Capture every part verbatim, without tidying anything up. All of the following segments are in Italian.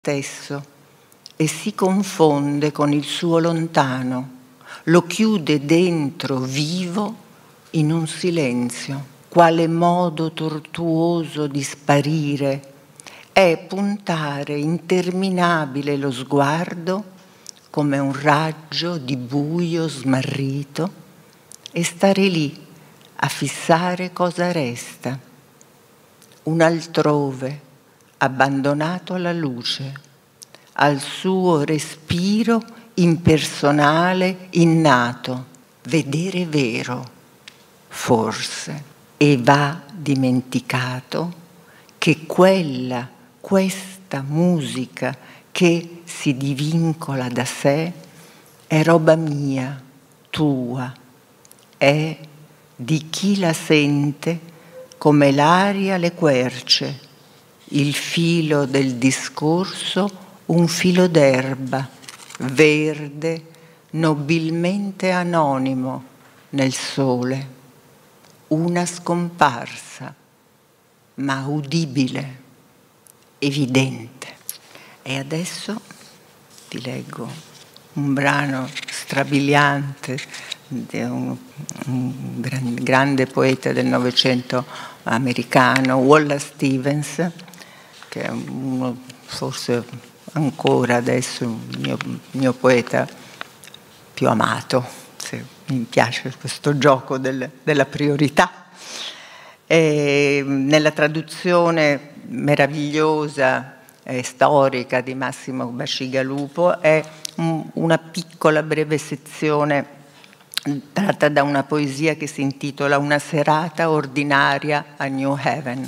stesso e si confonde con il suo lontano, lo chiude dentro vivo in un silenzio. Quale modo tortuoso di sparire è puntare interminabile lo sguardo come un raggio di buio smarrito e stare lì a fissare cosa resta. Un altrove abbandonato alla luce, al suo respiro impersonale innato, vedere vero, forse. E va dimenticato che quella, questa musica che si divincola da sé è roba mia, tua, è di chi la sente come l'aria le querce, il filo del discorso un filo d'erba, verde, nobilmente anonimo nel sole. Una scomparsa, ma udibile, evidente. E adesso vi leggo un brano strabiliante di un, un gran, grande poeta del Novecento americano, Wallace Stevens, che è uno, forse ancora adesso il mio, mio poeta più amato. Mi piace questo gioco del, della priorità. E nella traduzione meravigliosa e storica di Massimo Bacigalupo è un, una piccola breve sezione tratta da una poesia che si intitola Una serata ordinaria a New Haven.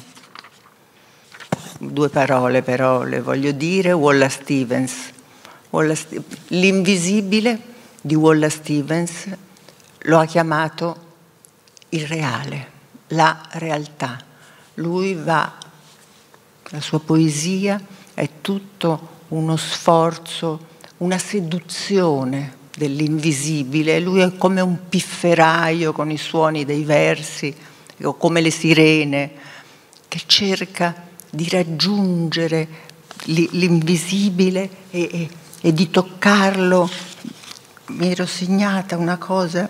Due parole però le voglio dire. Wallace Stevens. Wallace, l'invisibile di Wallace Stevens lo ha chiamato il reale, la realtà. Lui va, la sua poesia è tutto uno sforzo, una seduzione dell'invisibile. Lui è come un pifferaio con i suoni dei versi, o come le sirene, che cerca di raggiungere l'invisibile e, e, e di toccarlo. Mi ero segnata una cosa,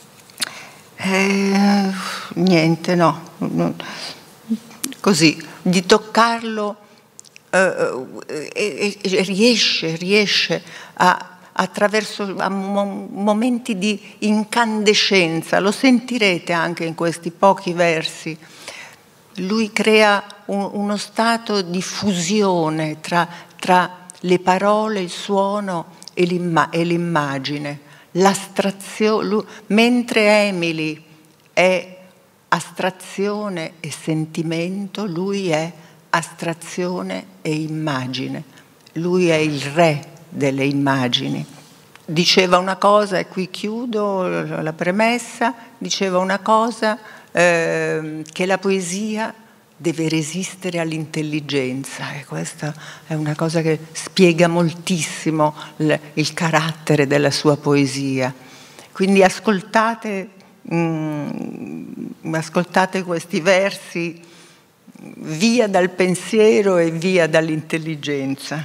eh, niente, no, no, così, di toccarlo eh, e, e riesce, riesce a, attraverso a mo- momenti di incandescenza, lo sentirete anche in questi pochi versi. Lui crea un, uno stato di fusione tra, tra le parole, il suono e, l'imma- e l'immagine, l'astrazione, mentre Emily è astrazione e sentimento, lui è astrazione e immagine, lui è il re delle immagini. Diceva una cosa, e qui chiudo la premessa, diceva una cosa eh, che la poesia deve resistere all'intelligenza, e questa è una cosa che spiega moltissimo il, il carattere della sua poesia. Quindi ascoltate, mh, ascoltate questi versi via dal pensiero e via dall'intelligenza.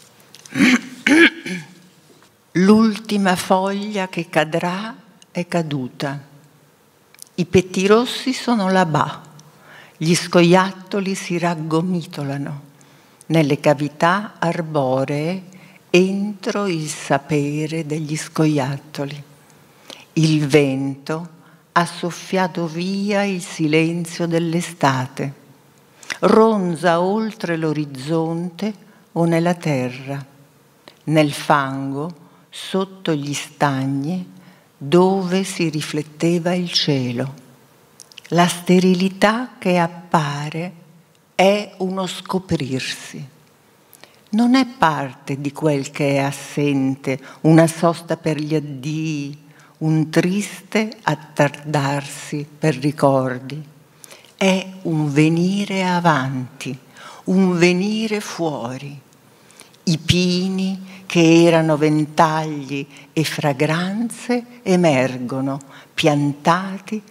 L'ultima foglia che cadrà è caduta. I pettirossi sono là-bas. Gli scoiattoli si raggomitolano nelle cavità arboree entro il sapere degli scoiattoli. Il vento ha soffiato via il silenzio dell'estate. Ronza oltre l'orizzonte o nella terra, nel fango, sotto gli stagni, dove si rifletteva il cielo. La sterilità che appare è uno scoprirsi. Non è parte di quel che è assente, una sosta per gli addii, un triste attardarsi per ricordi. È un venire avanti, un venire fuori. I pini che erano ventagli e fragranze emergono, piantati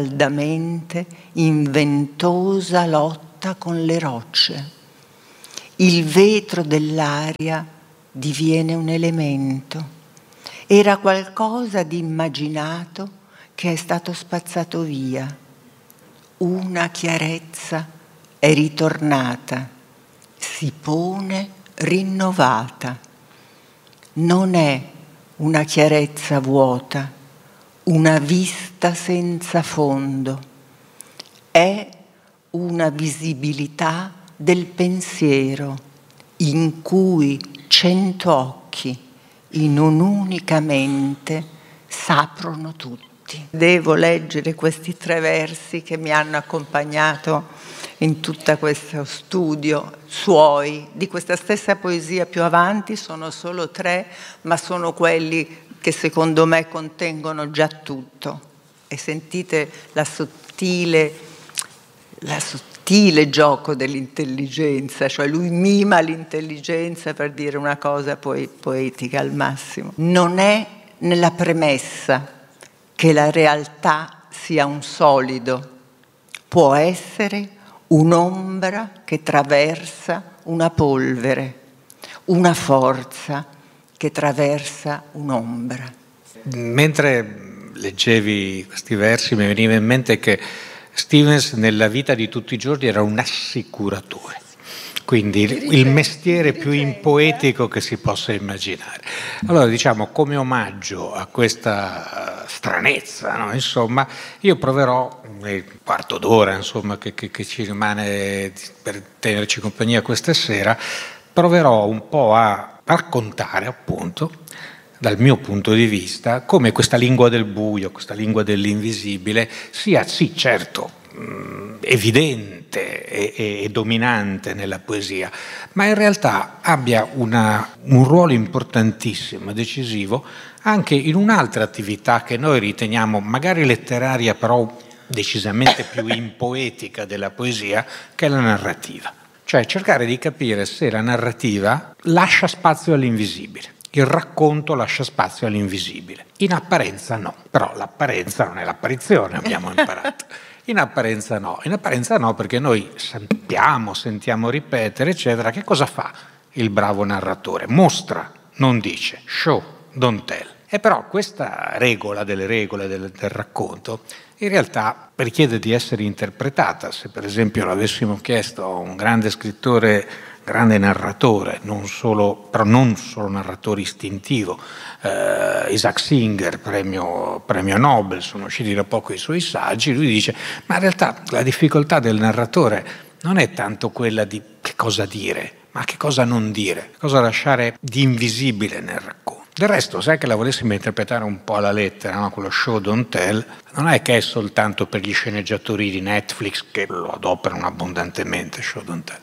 saldamente in ventosa lotta con le rocce. il vetro dell'aria diviene un elemento. Era qualcosa di immaginato che è stato spazzato via. Una chiarezza è ritornata, si pone rinnovata. Non è una chiarezza vuota, una vista senza fondo. È una visibilità del pensiero in cui cento occhi in un'unica mente s'aprono tutti. Devo leggere questi tre versi che mi hanno accompagnato in tutto questo studio suoi, di questa stessa poesia più avanti. Sono solo tre, ma sono quelli che secondo me contengono già tutto. E sentite la sottile, la sottile gioco dell'intelligenza, cioè lui mima l'intelligenza per dire una cosa poi poetica al massimo. Non è nella premessa che la realtà sia un solido, può essere un'ombra che traversa una polvere, una forza che traversa un'ombra. Mentre leggevi questi versi mi veniva in mente che Stevens nella vita di tutti i giorni era un assicuratore, quindi il mestiere più impoetico che si possa immaginare. Allora, diciamo, come omaggio a questa stranezza, no? Insomma, io proverò nel quarto d'ora, insomma, che, che, che ci rimane per tenerci compagnia questa sera, proverò un po' a raccontare, appunto, dal mio punto di vista, come questa lingua del buio, questa lingua dell'invisibile sia, sì, certo, evidente e, e, e dominante nella poesia, ma in realtà abbia una, un ruolo importantissimo, decisivo, anche in un'altra attività che noi riteniamo magari letteraria, però decisamente più impoetica della poesia, che è la narrativa. Cioè cercare di capire se la narrativa lascia spazio all'invisibile. Il racconto lascia spazio all'invisibile. In apparenza no, però l'apparenza non è l'apparizione, abbiamo imparato. In apparenza no, in apparenza no perché noi sappiamo, sentiamo ripetere, eccetera. Che cosa fa il bravo narratore? Mostra, non dice, show, don't tell. E però questa regola delle regole del, del racconto in realtà richiede di essere interpretata. Se per esempio l'avessimo chiesto a un grande scrittore, grande narratore, non solo, però non solo narratore istintivo, eh, Isaac Singer, premio, premio Nobel, sono usciti da poco i suoi saggi, lui dice, ma in realtà la difficoltà del narratore non è tanto quella di che cosa dire, ma che cosa non dire, cosa lasciare di invisibile nel racconto. Del resto, sai che la volessimo interpretare un po' alla lettera, no? Quello show don't tell, non è che è soltanto per gli sceneggiatori di Netflix che lo adoperano abbondantemente, show don't tell.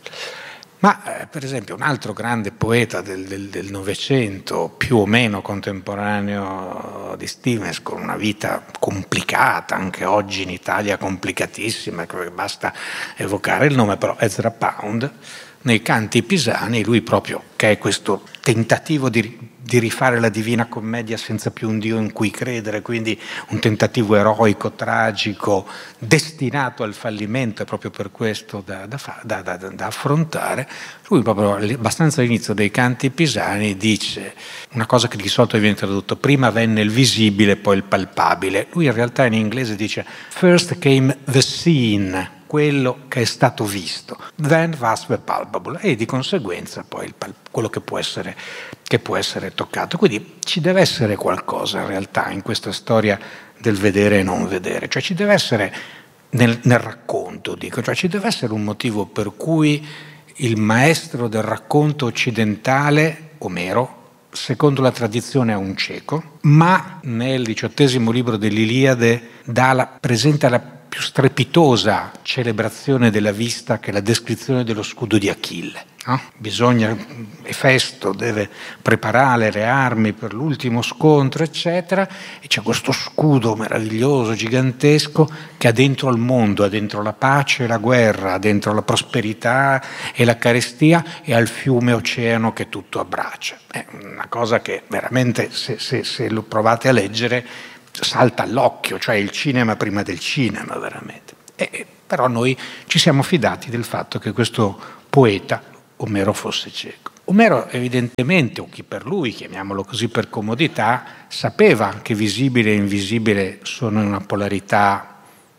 Ma eh, per esempio un altro grande poeta del, del, del Novecento, più o meno contemporaneo di Stevens, con una vita complicata, anche oggi in Italia complicatissima, basta evocare il nome, però Ezra Pound, nei Canti Pisani, lui proprio, che è questo tentativo di, di rifare la Divina Commedia senza più un Dio in cui credere, quindi un tentativo eroico, tragico, destinato al fallimento, è proprio per questo da, da, da, da, da affrontare. Lui proprio abbastanza all'inizio dei Canti Pisani dice una cosa che di solito viene tradotto: prima venne il visibile, poi il palpabile. Lui in realtà in inglese dice first came the seen, quello che è stato visto, then was the palpable, e di conseguenza poi il pal- quello che può essere che può essere toccato. Quindi ci deve essere qualcosa in realtà in questa storia del vedere e non vedere, cioè ci deve essere nel, nel racconto, dico, cioè ci deve essere un motivo per cui il maestro del racconto occidentale, Omero, secondo la tradizione è un cieco, ma nel diciottesimo libro dell'Iliade dà la, presenta la più strepitosa celebrazione della vista, che è la descrizione dello scudo di Achille. No? Bisogna, Efesto deve preparare le armi per l'ultimo scontro, eccetera, e c'è questo scudo meraviglioso, gigantesco, che ha dentro il mondo, ha dentro la pace e la guerra, ha dentro la prosperità e la carestia, e ha il fiume oceano che tutto abbraccia. È una cosa che veramente, se, se, se lo provate a leggere, salta all'occhio, cioè il cinema prima del cinema, veramente. E, però noi ci siamo fidati del fatto che questo poeta, Omero fosse cieco. Omero evidentemente, o chi per lui, chiamiamolo così per comodità, sapeva che visibile e invisibile sono in una polarità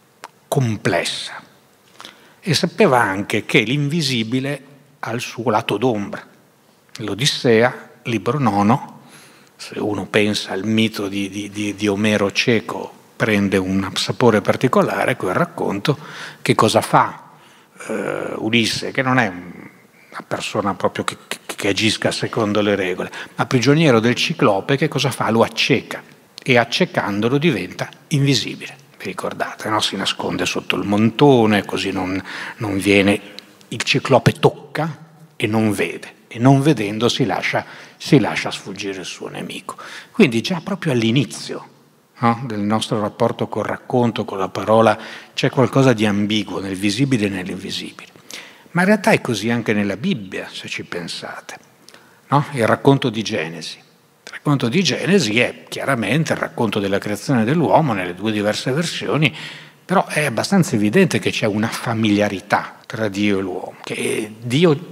complessa e sapeva anche che l'invisibile ha il suo lato d'ombra. L'Odissea, libro nono, se uno pensa al mito di, di, di, di Omero cieco, prende un sapore particolare quel racconto. Che cosa fa eh, Ulisse, che non è una persona proprio che, che, che agisca secondo le regole, ma prigioniero del Ciclope, che cosa fa? Lo acceca e accecandolo diventa invisibile. Vi ricordate, no? Si nasconde sotto il montone, così non, non viene, il Ciclope tocca e non vede, e non vedendo si lascia, si lascia sfuggire il suo nemico. Quindi già proprio all'inizio, no, del nostro rapporto col racconto, con la parola, c'è qualcosa di ambiguo nel visibile e nell'invisibile. Ma in realtà è così anche nella Bibbia, se ci pensate, no? Il racconto di Genesi. Il racconto di Genesi è chiaramente il racconto della creazione dell'uomo nelle due diverse versioni, però è abbastanza evidente che c'è una familiarità tra Dio e l'uomo, che Dio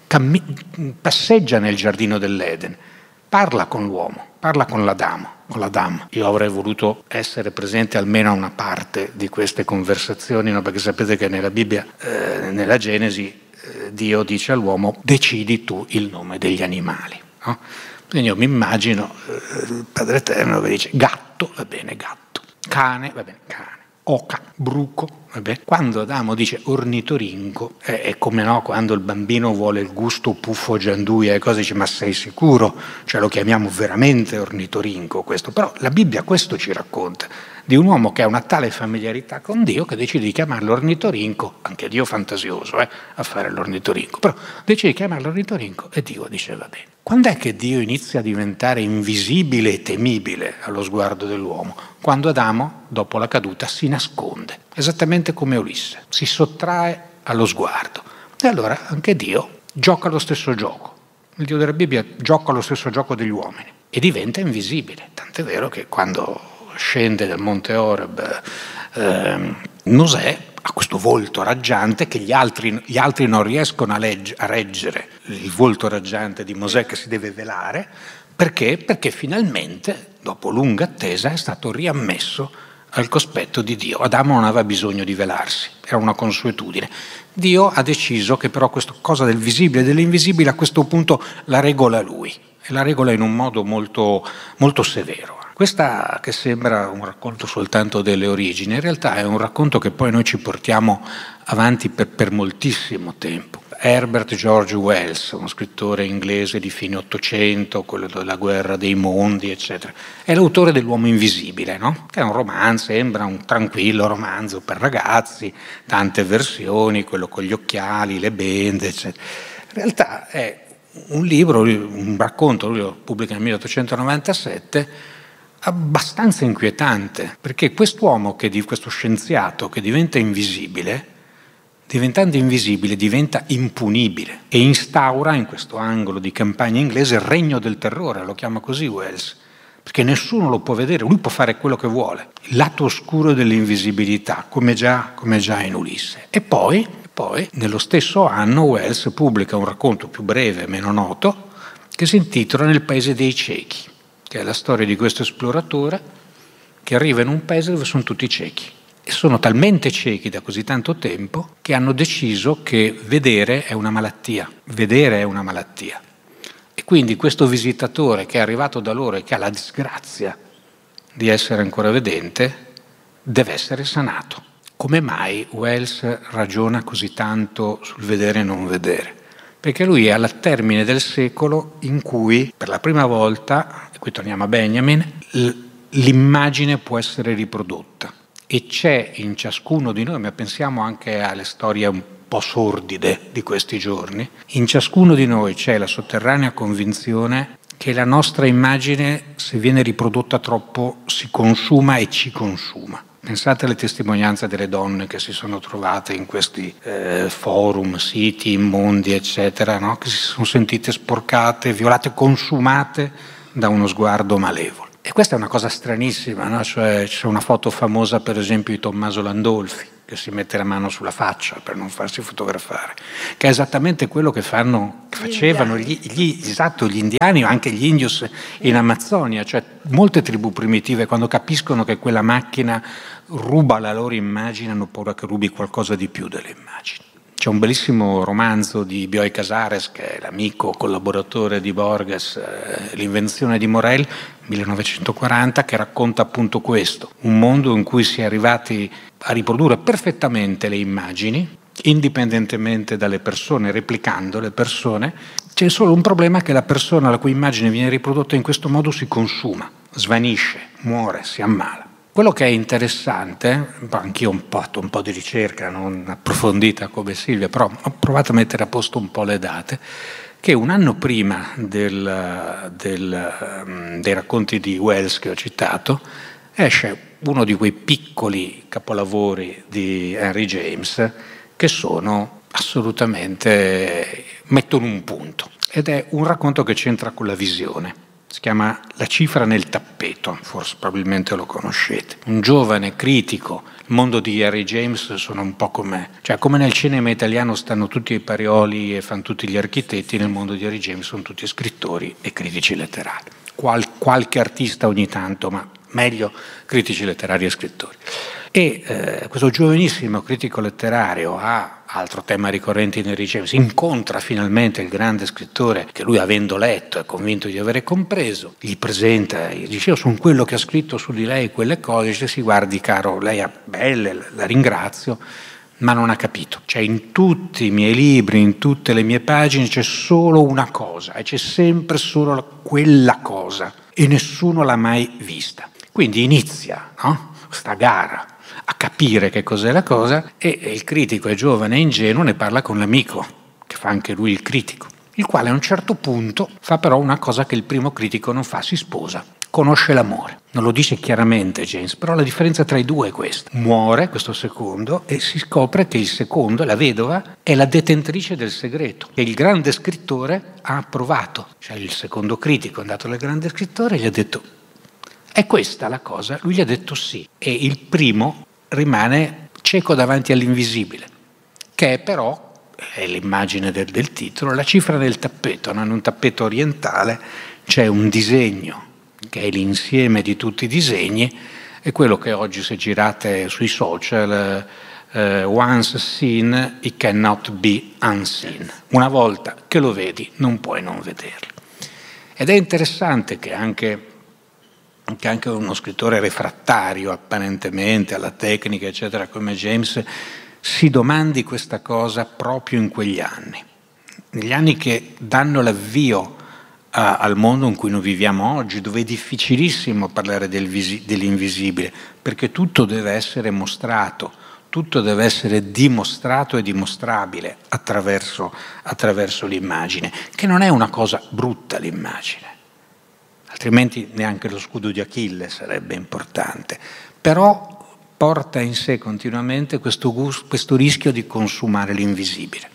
cammi- passeggia nel giardino dell'Eden, parla con l'uomo, parla con l'Adamo, con l'Adam. Io avrei voluto essere presente almeno a una parte di queste conversazioni, no? Perché sapete che nella Bibbia, eh, nella Genesi, eh, Dio dice all'uomo: decidi tu il nome degli animali, no? Quindi io mi immagino eh, il Padre Eterno che dice gatto, va bene, gatto, cane, va bene, cane, oca, bruco, va bene. Quando Adamo dice ornitorinco, è, è come no, quando il bambino vuole il gusto puffo gianduia e cose, dice: ma sei sicuro? Cioè lo chiamiamo veramente ornitorinco questo? Però la Bibbia questo ci racconta, di un uomo che ha una tale familiarità con Dio che decide di chiamarlo ornitorinco, anche Dio fantasioso eh, a fare l'ornitorinco, però decide di chiamarlo ornitorinco e Dio dice va bene. Quando è che Dio inizia a diventare invisibile e temibile allo sguardo dell'uomo? Quando Adamo, dopo la caduta, si nasconde, esattamente come Ulisse, si sottrae allo sguardo. E allora anche Dio gioca lo stesso gioco. Il Dio della Bibbia gioca lo stesso gioco degli uomini e diventa invisibile. Tant'è vero che quando scende dal monte Oreb eh, Mosè ha questo volto raggiante che gli altri, gli altri non riescono a, legge, a reggere il volto raggiante di Mosè che si deve velare. Perché? Perché finalmente, dopo lunga attesa, è stato riammesso al cospetto di Dio. Adamo non aveva bisogno di velarsi, era una consuetudine. Dio ha deciso che però questa cosa del visibile e dell'invisibile a questo punto la regola lui, e la regola in un modo molto, molto severo. Questa che sembra un racconto soltanto delle origini, in realtà è un racconto che poi noi ci portiamo avanti per, per moltissimo tempo. Herbert George Wells, uno scrittore inglese di fine Ottocento, quello della guerra dei mondi, eccetera, è l'autore dell'Uomo invisibile, no? Che è un romanzo, sembra un tranquillo romanzo per ragazzi, tante versioni, quello con gli occhiali, le bende, eccetera. In realtà è un libro, un racconto, lui lo pubblica nel milleottocentonovantasette, abbastanza inquietante, perché quest'uomo, che di questo scienziato che diventa invisibile, diventando invisibile diventa impunibile e instaura in questo angolo di campagna inglese il regno del terrore, lo chiama così Wells, perché nessuno lo può vedere, lui può fare quello che vuole, il lato oscuro dell'invisibilità, come già, come già in Ulisse. E poi, poi, nello stesso anno, Wells pubblica un racconto più breve, meno noto, che si intitola Nel paese dei ciechi, che è la storia di questo esploratore che arriva in un paese dove sono tutti ciechi. E sono talmente ciechi da così tanto tempo che hanno deciso che vedere è una malattia. Vedere è una malattia. E quindi questo visitatore che è arrivato da loro e che ha la disgrazia di essere ancora vedente deve essere sanato. Come mai Wells ragiona così tanto sul vedere e non vedere? Perché lui è al termine del secolo in cui per la prima volta, e qui torniamo a Benjamin, l'immagine può essere riprodotta e c'è in ciascuno di noi, ma pensiamo anche alle storie un po' sordide di questi giorni, in ciascuno di noi c'è la sotterranea convinzione che la nostra immagine, se viene riprodotta troppo, si consuma e ci consuma. Pensate alle testimonianze delle donne che si sono trovate in questi eh, forum, siti, mondi, eccetera, no? Che si sono sentite sporcate, violate, consumate da uno sguardo malevolo. E questa è una cosa stranissima, no? Cioè, c'è una foto famosa, per esempio, di Tommaso Landolfi, che si mette la mano sulla faccia per non farsi fotografare, che è esattamente quello che fanno, che facevano gli, gli, esatto, gli indiani o anche gli indios in Amazzonia, cioè molte tribù primitive quando capiscono che quella macchina ruba la loro immagine hanno paura che rubi qualcosa di più delle immagini. C'è un bellissimo romanzo di Bioy Casares, che è l'amico collaboratore di Borges, eh, L'invenzione di Morel, millenovecentoquaranta, che racconta appunto questo, un mondo in cui si è arrivati a riprodurre perfettamente le immagini, indipendentemente dalle persone, replicando le persone. C'è solo un problema, che la persona la cui immagine viene riprodotta in questo modo si consuma, svanisce, muore, si ammala. Quello che è interessante, anch'io ho fatto un po' di ricerca, non approfondita come Silvia, però ho provato a mettere a posto un po' le date, che un anno prima del, del, dei racconti di Wells che ho citato, esce uno di quei piccoli capolavori di Henry James che sono assolutamente, mettono un punto, ed è un racconto che c'entra con la visione. Si chiama La cifra nel tappeto, forse probabilmente lo conoscete. Un giovane critico, il mondo di Henry James sono un po' come, cioè come nel cinema italiano stanno tutti i Parioli e fanno tutti gli architetti, nel mondo di Henry James sono tutti scrittori e critici letterari. Qual, qualche artista ogni tanto, ma meglio critici letterari e scrittori. E eh, questo giovanissimo critico letterario ha, altro tema ricorrente in Henry James, incontra finalmente il grande scrittore che lui, avendo letto, è convinto di avere compreso, gli presenta, gli dice: io sono quello che ha scritto su di lei quelle cose, dice: sì, guardi caro, lei è bella, la ringrazio, ma non ha capito. Cioè, in tutti i miei libri, in tutte le mie pagine c'è solo una cosa, e c'è sempre solo quella cosa, e nessuno l'ha mai vista. Quindi inizia, no? Questa gara a capire che cos'è la cosa, e il critico è giovane e ingenuo, ne parla con l'amico, che fa anche lui il critico, il quale a un certo punto fa però una cosa che il primo critico non fa: si sposa, conosce l'amore. Non lo dice chiaramente James, però la differenza tra i due è questa: muore questo secondo e si scopre che il secondo, la vedova, è la detentrice del segreto, che il grande scrittore ha approvato. Cioè il secondo critico è andato dal grande scrittore e gli ha detto: è questa la cosa? Lui gli ha detto sì, e il primo rimane cieco davanti all'invisibile, che è però, è l'immagine del, del titolo, la cifra del tappeto. No? In un tappeto orientale c'è un disegno che è l'insieme di tutti i disegni, e quello che oggi, se girate sui social, uh, once seen it cannot be unseen, una volta che lo vedi non puoi non vederlo. Ed è interessante che anche che anche uno scrittore refrattario apparentemente alla tecnica eccetera come James si domandi questa cosa proprio in quegli anni, negli anni che danno l'avvio a, al mondo in cui noi viviamo oggi, dove è difficilissimo parlare del visi, dell'invisibile, perché tutto deve essere mostrato, tutto deve essere dimostrato e dimostrabile attraverso, attraverso l'immagine, che non è una cosa brutta l'immagine. Altrimenti neanche lo scudo di Achille sarebbe importante, però porta in sé continuamente questo, gusto, questo rischio di consumare l'invisibile.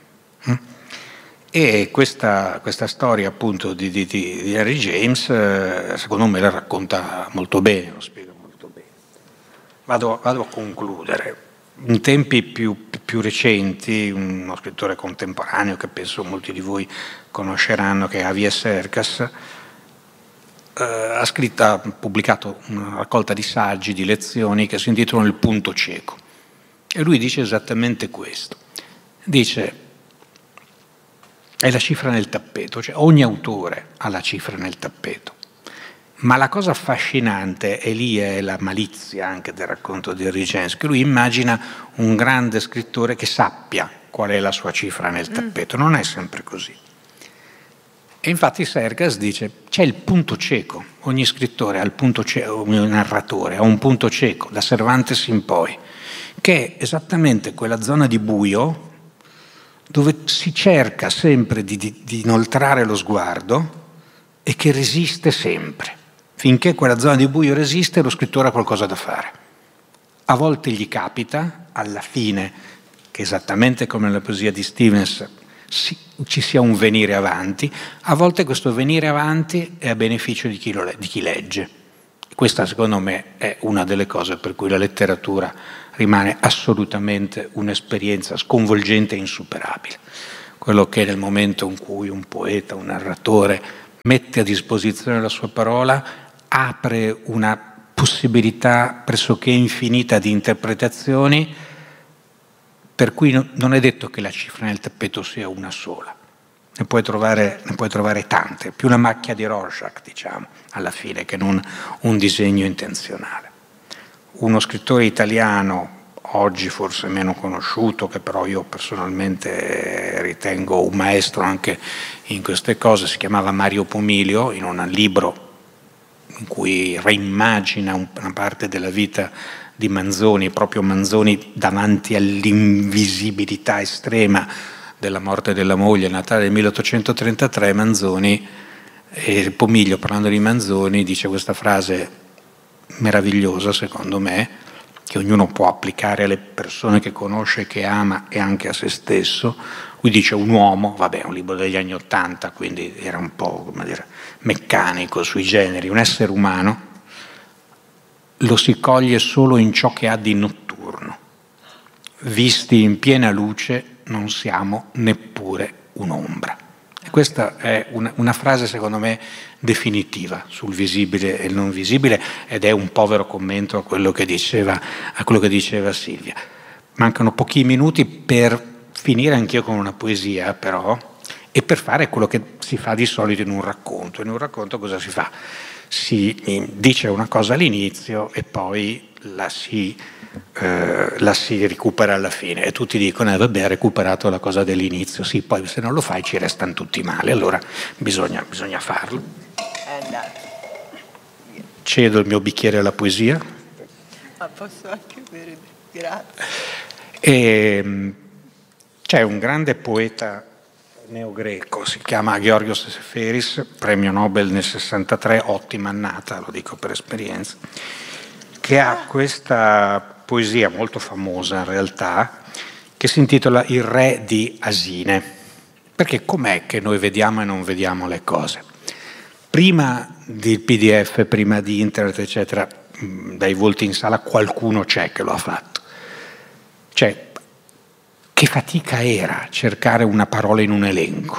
E questa, questa storia appunto di, di, di Henry James, eh, secondo me la racconta molto bene, lo spiega molto bene. Vado, vado a concludere. In tempi più, più recenti, uno scrittore contemporaneo che penso molti di voi conosceranno, che è Javier Cercas, Uh, ha scritto, ha pubblicato una raccolta di saggi, di lezioni che si intitolano Il punto cieco, e lui dice esattamente questo. Dice: è la cifra nel tappeto, cioè ogni autore ha la cifra nel tappeto, ma la cosa affascinante, e lì è la malizia anche del racconto di Henry James, che lui immagina un grande scrittore che sappia qual è la sua cifra nel tappeto. Non è sempre così. E infatti Cercas dice: c'è il punto cieco, ogni scrittore ha il punto cieco, ogni narratore ha un punto cieco, da Cervantes in poi, che è esattamente quella zona di buio dove si cerca sempre di, di, di inoltrare lo sguardo e che resiste sempre. Finché quella zona di buio resiste, lo scrittore ha qualcosa da fare. A volte gli capita, alla fine, che esattamente come nella poesia di Stevens, ci sia un venire avanti. A volte questo venire avanti è a beneficio di chi, lo, di chi legge, Questa secondo me è una delle cose per cui la letteratura rimane assolutamente un'esperienza sconvolgente e insuperabile. Quello che nel momento in cui un poeta, un narratore mette a disposizione la sua parola apre una possibilità pressoché infinita di interpretazioni, per cui non è detto che la cifra nel tappeto sia una sola. Ne puoi trovare, ne puoi trovare tante, più una macchia di Rorschach, diciamo, alla fine, che non un disegno intenzionale. Uno scrittore italiano, oggi forse meno conosciuto, che però io personalmente ritengo un maestro anche in queste cose, si chiamava Mario Pomilio, in un libro in cui reimmagina una parte della vita di Manzoni, proprio Manzoni davanti all'invisibilità estrema della morte della moglie, Natale del milleottocentotrentatré. Manzoni, e Pomiglio, parlando di Manzoni, dice questa frase meravigliosa, secondo me, che ognuno può applicare alle persone che conosce, che ama e anche a se stesso. Lui dice: un uomo, vabbè, è un libro degli anni Ottanta, quindi era un po', come dire, meccanico sui generi, un essere umano lo si coglie solo in ciò che ha di notturno. Visti in piena luce non siamo neppure un'ombra. E questa è una, una frase secondo me definitiva sul visibile e il non visibile, ed è un povero commento a quello che diceva, a quello che diceva Silvia. Mancano pochi minuti per finire anch'io con una poesia, però, e per fare quello che si fa di solito in un racconto. In un racconto cosa si fa? Si dice una cosa all'inizio e poi la si, eh, la si recupera alla fine, e tutti dicono: eh, vabbè, ha recuperato la cosa dell'inizio. Sì, poi se non lo fai ci restano tutti male, allora bisogna, bisogna farlo. Cedo il mio bicchiere alla poesia. Ma posso anche bere? Grazie. E, c'è un grande poeta neogreco, si chiama Georgios Seferis, premio Nobel nel sessantatré, ottima annata, lo dico per esperienza, che ha questa poesia molto famosa in realtà, che si intitola Il re di Asine. Perché com'è che noi vediamo e non vediamo le cose? Prima del P D F, prima di internet, eccetera, dai volti in sala, qualcuno c'è che lo ha fatto. Cioè, che fatica era cercare una parola in un elenco,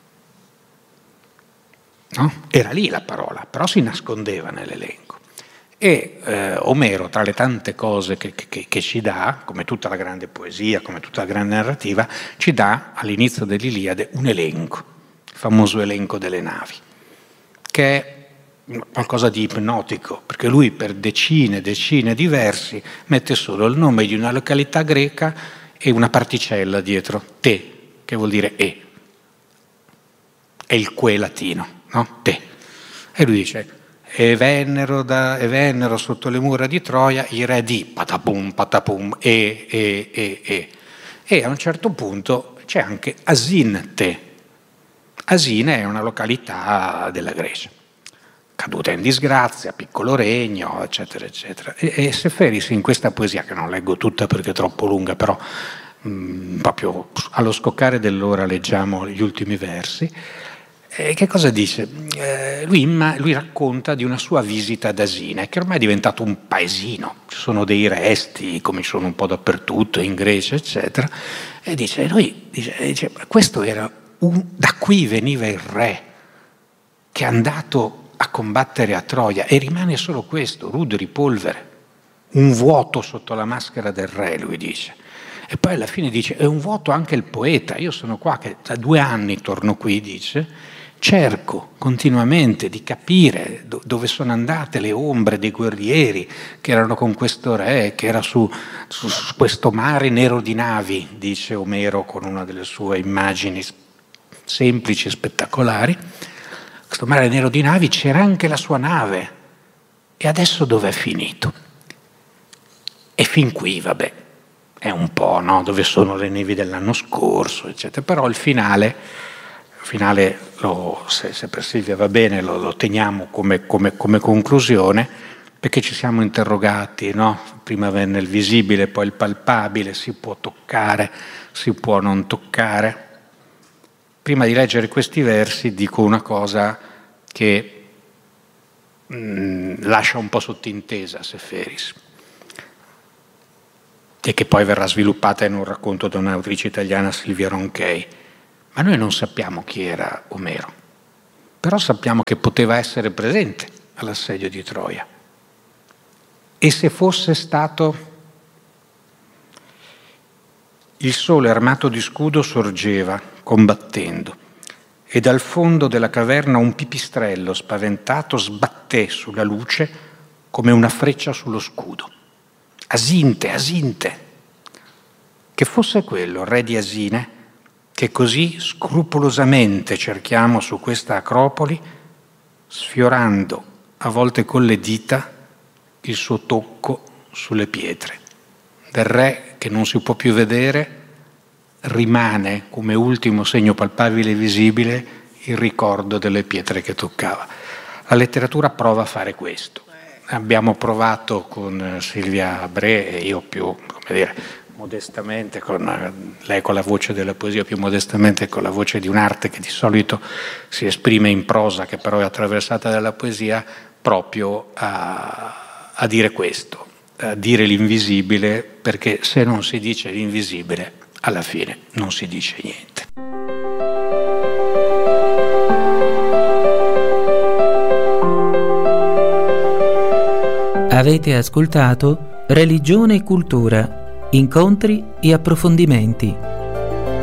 no? Era lì la parola, però si nascondeva nell'elenco. E eh, Omero, tra le tante cose che, che, che ci dà, come tutta la grande poesia, come tutta la grande narrativa, ci dà all'inizio dell'Iliade un elenco, il famoso elenco delle navi, che è qualcosa di ipnotico, perché lui per decine e decine di versi mette solo il nome di una località greca e una particella dietro, te, che vuol dire e. È il que latino, no? Te. E lui dice: e vennero, da, e vennero sotto le mura di Troia i re di patapum, patapum, e, e, e, e. E a un certo punto c'è anche Asinte. Asine è una località della Grecia, caduta in disgrazia, piccolo regno, eccetera, eccetera. E, e Seferis in questa poesia, che non leggo tutta perché è troppo lunga, però mh, proprio allo scoccare dell'ora leggiamo gli ultimi versi. E che cosa dice? Eh, lui, lui racconta di una sua visita ad Asine, che ormai è diventato un paesino, ci sono dei resti, come ci sono un po' dappertutto, in Grecia, eccetera, e dice, lui dice, dice questo era un, da qui veniva il re, che è andato a combattere a Troia, e rimane solo questo, ruderi, polvere, un vuoto sotto la maschera del re, lui dice. E poi alla fine dice, è un vuoto anche il poeta, io sono qua che da due anni torno qui, dice, cerco continuamente di capire do- dove sono andate le ombre dei guerrieri che erano con questo re, che era su, su, su questo mare nero di navi, dice Omero con una delle sue immagini semplici e spettacolari. Questo mare nero di navi, c'era anche la sua nave, e adesso dov'è finito? E fin qui, vabbè, è un po', no? Dove sono le nevi dell'anno scorso, eccetera. Però il finale, il finale lo, se, se per Silvia va bene, lo, lo teniamo come, come, come conclusione, perché ci siamo interrogati, no? Prima venne il visibile, poi il palpabile, si può toccare, si può non toccare. Prima di leggere questi versi dico una cosa che mh, lascia un po' sottintesa Seferis, e che poi verrà sviluppata in un racconto da un'autrice italiana, Silvia Ronchey. Ma noi non sappiamo chi era Omero, però sappiamo che poteva essere presente all'assedio di Troia. E se fosse stato... Il sole armato di scudo sorgeva, combattendo, e dal fondo della caverna un pipistrello spaventato sbatté sulla luce come una freccia sullo scudo. Asinte, Asinte! Che fosse quello, re di Asine, che così scrupolosamente cerchiamo su questa acropoli, sfiorando a volte con le dita il suo tocco sulle pietre. Del re che non si può più vedere rimane come ultimo segno palpabile e visibile il ricordo delle pietre che toccava. La letteratura prova a fare questo. Abbiamo provato con Silvia Bre, e io più, come dire, modestamente, con lei con la voce della poesia, più modestamente con la voce di un'arte che di solito si esprime in prosa, che però è attraversata dalla poesia, proprio a, a dire questo, a dire l'invisibile, perché se non si dice l'invisibile, alla fine non si dice niente. Avete ascoltato Religione e Cultura, incontri e approfondimenti.